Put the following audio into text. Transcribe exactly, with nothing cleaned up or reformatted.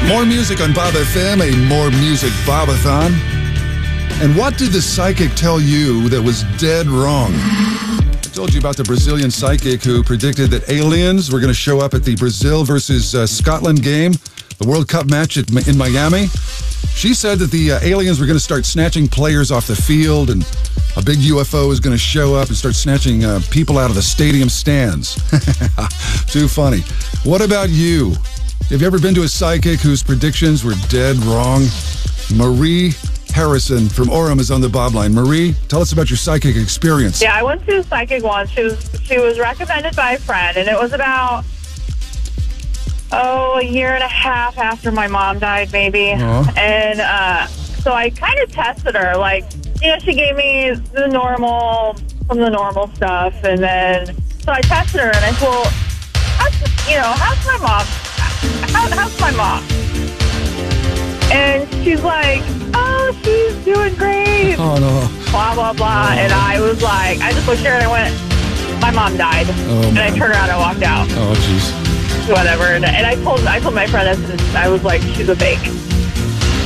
More music on Bob F M, a More Music Bobathon. And what did the psychic tell you that was dead wrong? I told you about the Brazilian psychic who predicted that aliens were going to show up at the Brazil versus uh, Scotland game, the World Cup match at, in Miami. She said that the uh, aliens were going to start snatching players off the field, and a big U F O is going to show up and start snatching uh, people out of the stadium stands. Too funny. What about you? Have you ever been to a psychic whose predictions were dead wrong? Marie Harrison from Orem is on the Bob line. Marie, tell us about your psychic experience. Yeah, I went to a psychic once. She was, she was recommended by a friend, and it was about, oh, a year and a half after my mom died, maybe. Uh-huh. And uh, so I kind of tested her. Like, you know, she gave me the normal, some of the normal stuff, and then, so I tested her, and I said, well, how's, you know, how's my mom? How, how's my mom? And she's like, oh, she's doing great. Oh, no. Blah, blah, blah. Oh. And I was like, I just looked at her and I went, my mom died. Oh, and man. I turned around and walked out. Oh, jeez. Whatever. And, and I told I told my friend, I, said, I was like, she's a fake.